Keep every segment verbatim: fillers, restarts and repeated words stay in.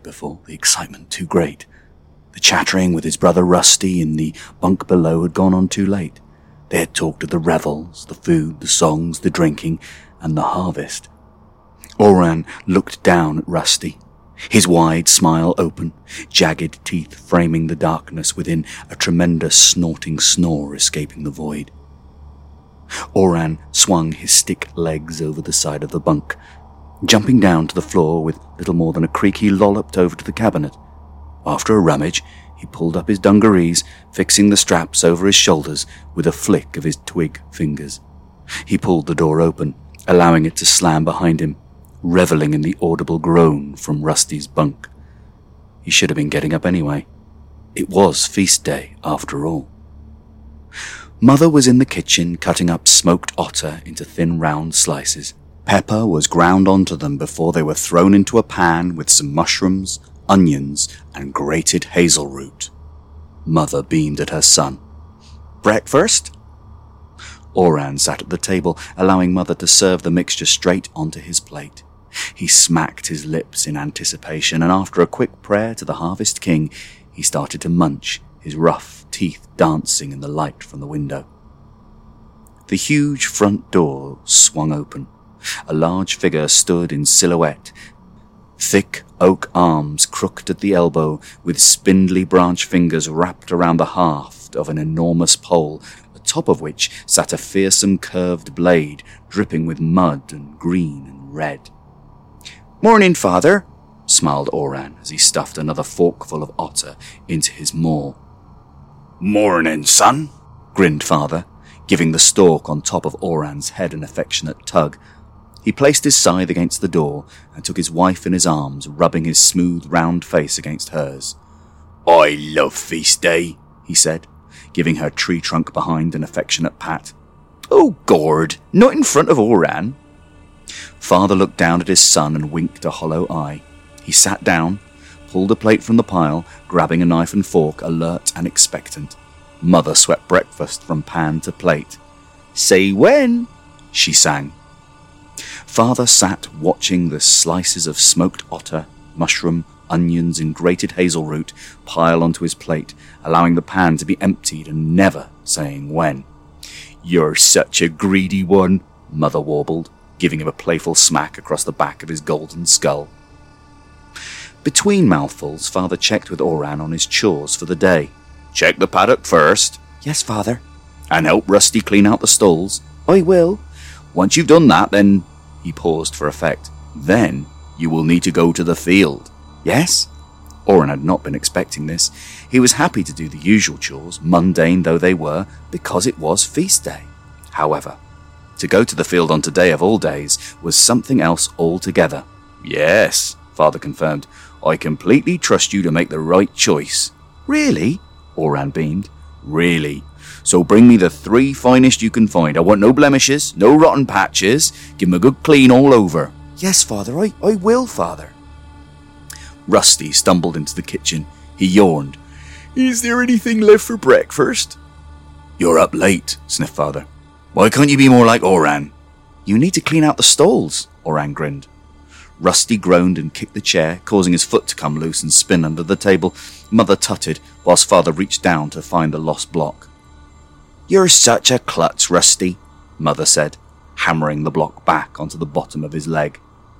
before, the excitement too great. The chattering with his brother Rusty in the bunk below had gone on too late. They had talked of the revels, the food, the songs, the drinking, and the harvest. Oran looked down at Rusty, his wide smile open, jagged teeth framing the darkness within a tremendous snorting snore escaping the void. Oran swung his stick legs over the side of the bunk. Jumping down to the floor with little more than a creak, he lolloped over to the cabinet. After a rummage, he pulled up his dungarees, fixing the straps over his shoulders with a flick of his twig fingers. He pulled the door open, allowing it to slam behind him, revelling in the audible groan from Rusty's bunk. He should have been getting up anyway. It was feast day, after all. Mother was in the kitchen cutting up smoked otter into thin round slices. Pepper was ground onto them before they were thrown into a pan with some mushrooms, onions, and grated hazel root. Mother beamed at her son. "Breakfast?" Oran sat at the table, allowing Mother to serve the mixture straight onto his plate. He smacked his lips in anticipation, and after a quick prayer to the Harvest King, he started to munch, his rough teeth dancing in the light from the window. The huge front door swung open. A large figure stood in silhouette, thick oak arms crooked at the elbow, with spindly branch fingers wrapped around the haft of an enormous pole, atop of which sat a fearsome curved blade, dripping with mud and green and red. "Morning, father," smiled Oran as he stuffed another forkful of otter into his maw. "Morning, son," grinned father, giving the stalk on top of Oran's head an affectionate tug. He placed his scythe against the door and took his wife in his arms, rubbing his smooth, round face against hers. "I love feast day," he said, giving her tree trunk behind an affectionate pat. "Oh, Gord, not in front of Oran." Father looked down at his son and winked a hollow eye. He sat down, pulled a plate from the pile, grabbing a knife and fork, alert and expectant. Mother swept breakfast from pan to plate. "Say when," she sang. Father sat watching the slices of smoked otter, mushroom, onions, and grated hazel root pile onto his plate, allowing the pan to be emptied and never saying when. "You're such a greedy one," Mother warbled, giving him a playful smack across the back of his golden skull. Between mouthfuls, Father checked with Oran on his chores for the day. "Check the paddock first." "Yes, Father." "And help Rusty clean out the stalls." "I will." "Once you've done that, then—" He paused for effect. "Then you will need to go to the field." "Yes?" Oran had not been expecting this. He was happy to do the usual chores, mundane though they were, because it was feast day. However, to go to the field on today of all days was something else altogether. "Yes," Father confirmed. "I completely trust you to make the right choice." "Really?" Oran beamed. "Really. So bring me the three finest you can find. I want no blemishes, no rotten patches. Give 'em a good clean all over." "Yes, Father, I, I will, Father." Rusty stumbled into the kitchen. He yawned. "Is there anything left for breakfast?" "You're up late," sniffed Father. "Why can't you be more like Oran?" "You need to clean out the stalls," Oran grinned. Rusty groaned and kicked the chair, causing his foot to come loose and spin under the table. Mother tutted, whilst Father reached down to find the lost block. "You're such a klutz, Rusty," Mother said, hammering the block back onto the bottom of his leg.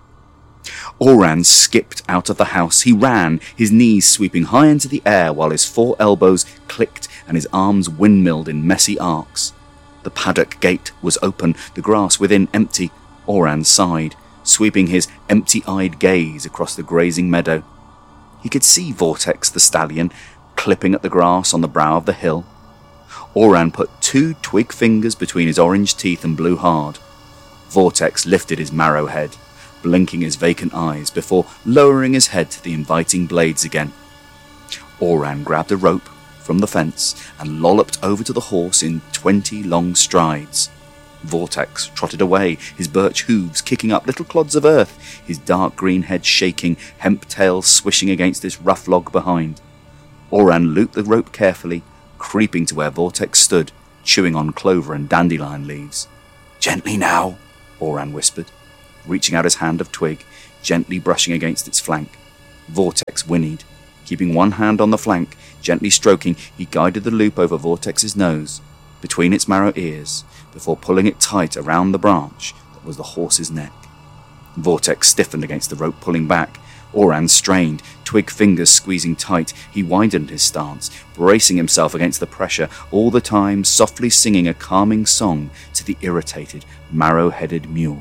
Oran skipped out of the house. He ran, his knees sweeping high into the air while his four elbows clicked and his arms windmilled in messy arcs. The paddock gate was open, the grass within empty. Oran sighed, sweeping his empty-eyed gaze across the grazing meadow. He could see Vortex the stallion clipping at the grass on the brow of the hill. Oran put two twig fingers between his orange teeth and blew hard. Vortex lifted his marrow head, blinking his vacant eyes before lowering his head to the inviting blades again. Oran grabbed a rope from the fence and lolloped over to the horse in twenty long strides. Vortex trotted away, his birch hooves kicking up little clods of earth, his dark green head shaking, hemp tail swishing against his rough log behind. Oran looped the rope carefully, creeping to where Vortex stood, chewing on clover and dandelion leaves. "Gently now," Oran whispered, reaching out his hand of twig, gently brushing against its flank. Vortex whinnied. Keeping one hand on the flank, gently stroking, he guided the loop over Vortex's nose, between its marrow ears, before pulling it tight around the branch that was the horse's neck. Vortex stiffened against the rope, pulling back. Oran strained, twig fingers squeezing tight. He widened his stance, bracing himself against the pressure, all the time softly singing a calming song to the irritated, marrow-headed mule.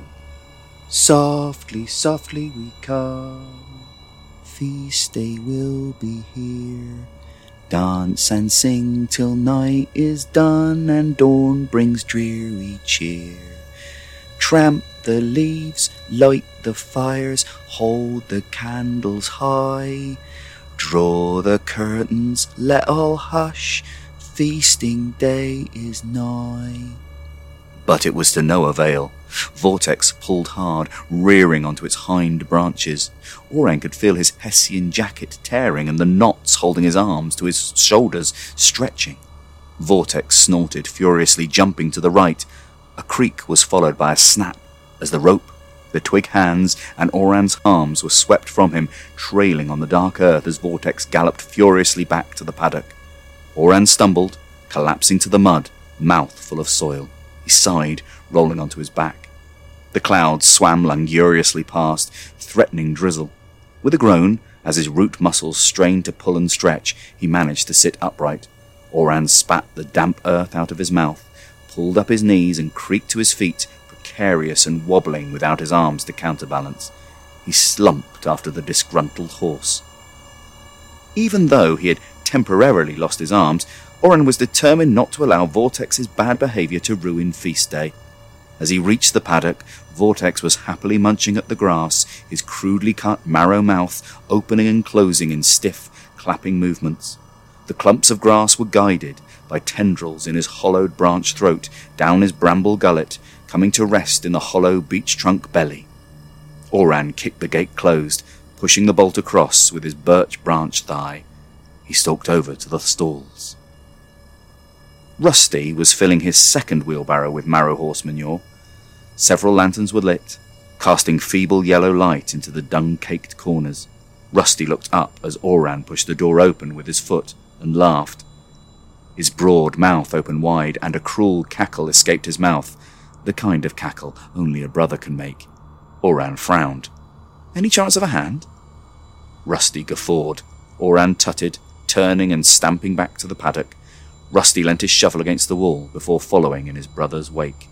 Softly, softly we come, feast day will be here. Dance and sing till night is done and dawn brings dreary cheer. Tramp the leaves, light the fires, hold the candles high. Draw the curtains, let all hush, feasting day is nigh. But it was to no avail. Vortex pulled hard, rearing onto its hind branches. Oran could feel his Hessian jacket tearing and the knots holding his arms to his shoulders stretching. Vortex snorted, furiously jumping to the right. A creak was followed by a snap as the rope, the twig hands, and Oran's arms were swept from him, trailing on the dark earth as Vortex galloped furiously back to the paddock. Oran stumbled, collapsing to the mud, mouth full of soil. He sighed, rolling onto his back. The clouds swam luxuriously past, threatening drizzle. With a groan, as his root muscles strained to pull and stretch, he managed to sit upright. Oran spat the damp earth out of his mouth, pulled up his knees and creaked to his feet, precarious and wobbling without his arms to counterbalance. He slumped after the disgruntled horse. Even though he had temporarily lost his arms, Oran was determined not to allow Vortex's bad behaviour to ruin feast day. As he reached the paddock, Vortex was happily munching at the grass, his crudely cut marrow mouth opening and closing in stiff, clapping movements. The clumps of grass were guided by tendrils in his hollowed branch throat, down his bramble gullet, coming to rest in the hollow beech trunk belly. Oran kicked the gate closed, pushing the bolt across with his birch branch thigh. He stalked over to the stalls. Rusty was filling his second wheelbarrow with marrow horse manure. Several lanterns were lit, casting feeble yellow light into the dung-caked corners. Rusty looked up as Oran pushed the door open with his foot and laughed. His broad mouth opened wide, and a cruel cackle escaped his mouth, the kind of cackle only a brother can make. Oran frowned. "Any chance of a hand?" Rusty guffawed. Oran tutted, turning and stamping back to the paddock. Rusty leant his shovel against the wall before following in his brother's wake.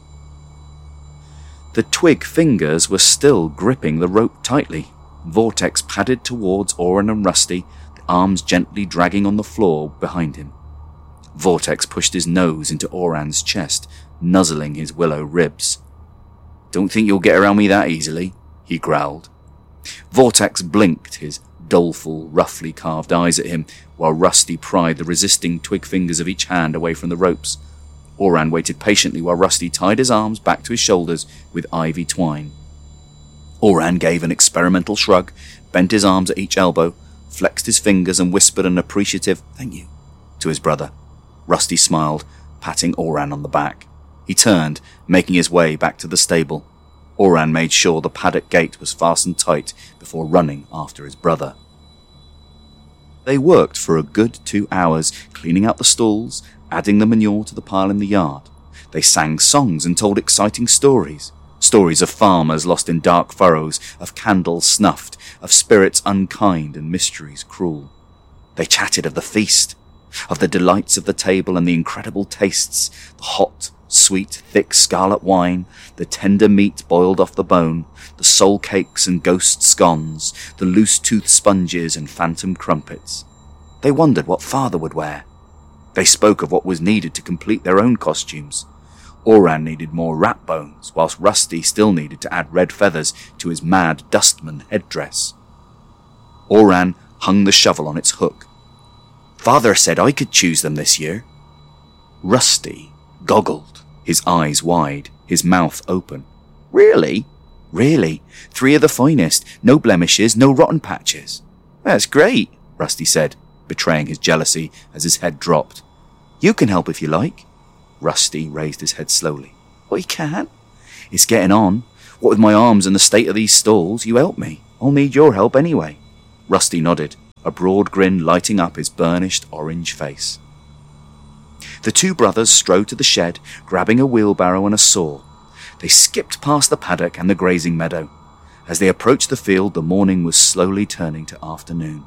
The twig fingers were still gripping the rope tightly. Vortex padded towards Oran and Rusty, the arms gently dragging on the floor behind him. Vortex pushed his nose into Oran's chest, nuzzling his willow ribs. "Don't think you'll get around me that easily," he growled. Vortex blinked his doleful, roughly carved eyes at him, while Rusty pried the resisting twig fingers of each hand away from the ropes. Oran waited patiently while Rusty tied his arms back to his shoulders with ivy twine. Oran gave an experimental shrug, bent his arms at each elbow, flexed his fingers and whispered an appreciative "thank you" to his brother. Rusty smiled, patting Oran on the back. He turned, making his way back to the stable. Oran made sure the paddock gate was fastened tight before running after his brother. They worked for a good two hours, cleaning out the stalls, adding the manure to the pile in the yard. They sang songs and told exciting stories. Stories of farmers lost in dark furrows, of candles snuffed, of spirits unkind and mysteries cruel. They chatted of the feast, of the delights of the table and the incredible tastes, the hot, sweet, thick scarlet wine, the tender meat boiled off the bone, the soul cakes and ghost scones, the loose-toothed sponges and phantom crumpets. They wondered what father would wear. They spoke of what was needed to complete their own costumes. Oran needed more rat bones, whilst Rusty still needed to add red feathers to his mad dustman headdress. Oran hung the shovel on its hook. "Father said I could choose them this year." Rusty goggled, his eyes wide, his mouth open. "Really?" "Really. Three of the finest, no blemishes, no rotten patches." "That's great," Rusty said, betraying his jealousy as his head dropped. "You can help if you like." Rusty raised his head slowly. "I can't. It's getting on. What with my arms and the state of these stalls, you help me. I'll need your help anyway." Rusty nodded, a broad grin lighting up his burnished orange face. The two brothers strode to the shed, grabbing a wheelbarrow and a saw. They skipped past the paddock and the grazing meadow. As they approached the field, the morning was slowly turning to afternoon.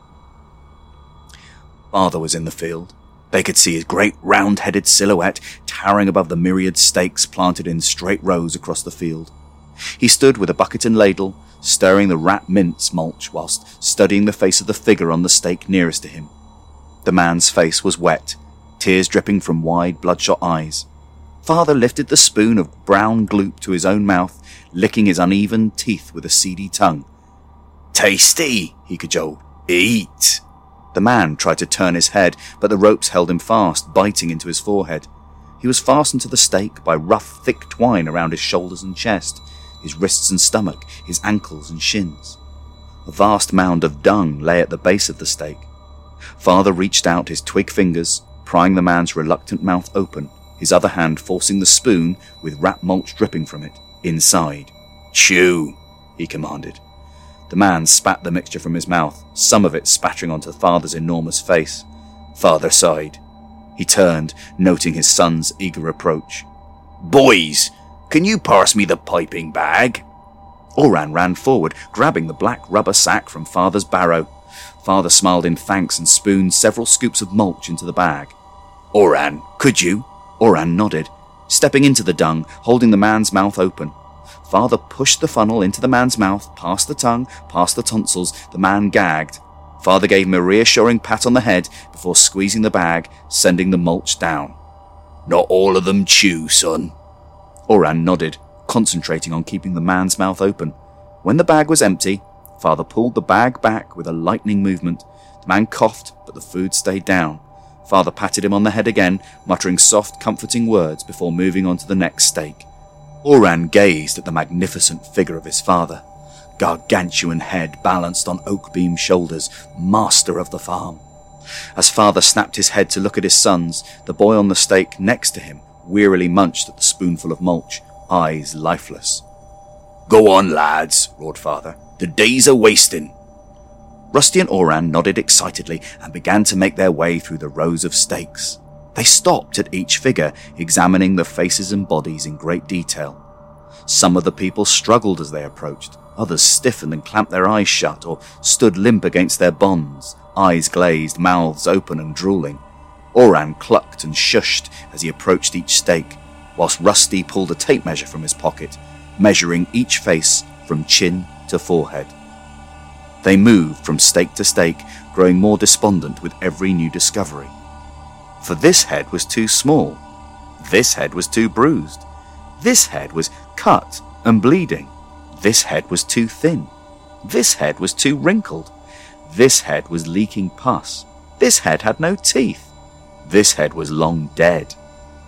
Father was in the field. They could see his great round-headed silhouette towering above the myriad stakes planted in straight rows across the field. He stood with a bucket and ladle, stirring the rat mince mulch whilst studying the face of the figure on the stake nearest to him. The man's face was wet, tears dripping from wide, bloodshot eyes. Father lifted the spoon of brown gloop to his own mouth, licking his uneven teeth with a seedy tongue. "Tasty," he cajoled. "Eat." The man tried to turn his head, but the ropes held him fast, biting into his forehead. He was fastened to the stake by rough, thick twine around his shoulders and chest, his wrists and stomach, his ankles and shins. A vast mound of dung lay at the base of the stake. Father reached out his twig fingers, prying the man's reluctant mouth open, his other hand forcing the spoon, with rat mulch dripping from it, inside. "Chew," he commanded. The man spat the mixture from his mouth, some of it spattering onto Father's enormous face. Father sighed. He turned, noting his son's eager approach. "Boys, can you pass me the piping bag?" Oran ran forward, grabbing the black rubber sack from Father's barrow. Father smiled in thanks and spooned several scoops of mulch into the bag. "Oran, could you?" Oran nodded, stepping into the dung, holding the man's mouth open. Father pushed the funnel into the man's mouth, past the tongue, past the tonsils. The man gagged. Father gave him a reassuring pat on the head before squeezing the bag, sending the mulch down. "Not all of them chew, son." Oran nodded, concentrating on keeping the man's mouth open. When the bag was empty, Father pulled the bag back with a lightning movement. The man coughed, but the food stayed down. Father patted him on the head again, muttering soft, comforting words before moving on to the next stake. Oran gazed at the magnificent figure of his father, gargantuan head balanced on oak-beam shoulders, master of the farm. As Father snapped his head to look at his sons, the boy on the stake next to him wearily munched at the spoonful of mulch, eyes lifeless. "Go on, lads," roared Father. "The days are wasting." Rusty and Oran nodded excitedly and began to make their way through the rows of stakes. They stopped at each figure, examining the faces and bodies in great detail. Some of the people struggled as they approached, others stiffened and clamped their eyes shut or stood limp against their bonds, eyes glazed, mouths open and drooling. Oran clucked and shushed as he approached each stake, whilst Rusty pulled a tape measure from his pocket, measuring each face from chin to forehead. They moved from stake to stake, growing more despondent with every new discovery. For this head was too small. This head was too bruised. This head was cut and bleeding. This head was too thin. This head was too wrinkled. This head was leaking pus. This head had no teeth. This head was long dead.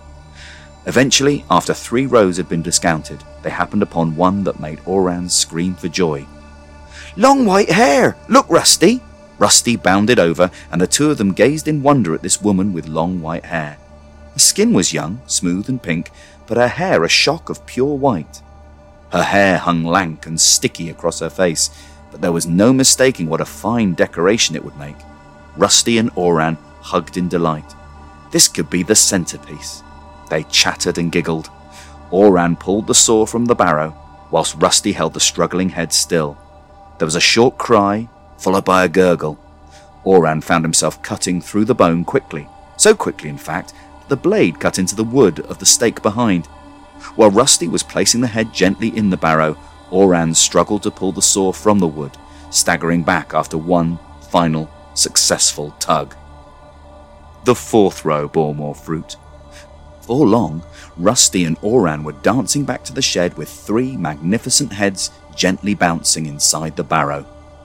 Eventually, after three rows had been discounted, they happened upon one that made Oran scream for joy. "Long white hair! Look, Rusty!" Rusty bounded over, and the two of them gazed in wonder at this woman with long white hair. Her skin was young, smooth and pink, but her hair a shock of pure white. Her hair hung lank and sticky across her face, but there was no mistaking what a fine decoration it would make. Rusty and Oran hugged in delight. This could be the centerpiece. They chattered and giggled. Oran pulled the saw from the barrow, whilst Rusty held the struggling head still. There was a short cry, followed by a gurgle. Oran found himself cutting through the bone quickly, so quickly in fact, that the blade cut into the wood of the stake behind. While Rusty was placing the head gently in the barrow, Oran struggled to pull the saw from the wood, staggering back after one final, successful tug. The fourth row bore more fruit. Before long, Rusty and Oran were dancing back to the shed with three magnificent heads gently bouncing inside the barrow.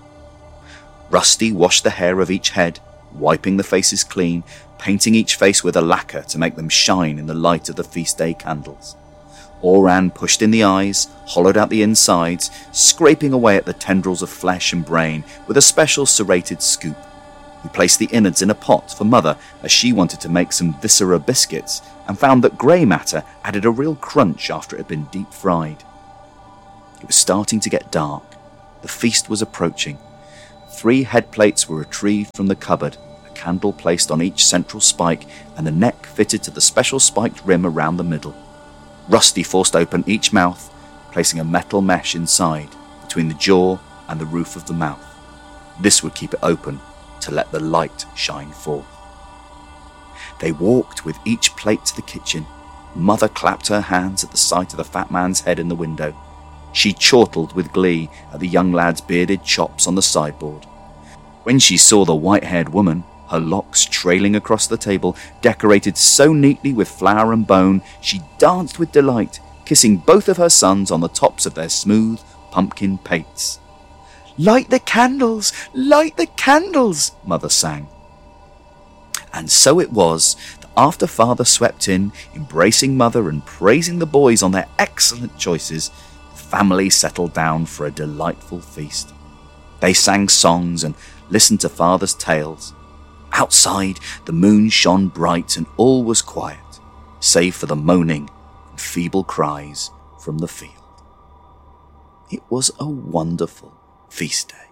Rusty washed the hair of each head, wiping the faces clean, painting each face with a lacquer to make them shine in the light of the feast day candles. Oran pushed in the eyes, hollowed out the insides, scraping away at the tendrils of flesh and brain with a special serrated scoop. He placed the innards in a pot for Mother as she wanted to make some viscera biscuits and found that grey matter added a real crunch after it had been deep fried. It was starting to get dark. The feast was approaching. Three headplates were retrieved from the cupboard, a candle placed on each central spike, and the neck fitted to the special spiked rim around the middle. Rusty forced open each mouth, placing a metal mesh inside, between the jaw and the roof of the mouth. This would keep it open to let the light shine forth. They walked with each plate to the kitchen. Mother clapped her hands at the sight of the fat man's head in the window. She chortled with glee at the young lad's bearded chops on the sideboard. When she saw the white-haired woman, her locks trailing across the table, decorated so neatly with flower and bone, she danced with delight, kissing both of her sons on the tops of their smooth pumpkin pates. "Light the candles! Light the candles!" Mother sang. And so it was that after Father swept in, embracing Mother and praising the boys on their excellent choices, the family settled down for a delightful feast. They sang songs and listened to Father's tales. Outside, the moon shone bright and all was quiet, save for the moaning and feeble cries from the field. It was a wonderful feast day.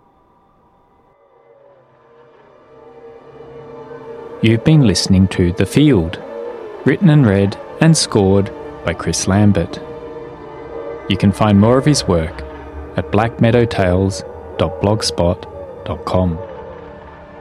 You've been listening to The Field, written and read and scored by Chris Lambert. You can find more of his work at black meadow tales dot blogspot dot com.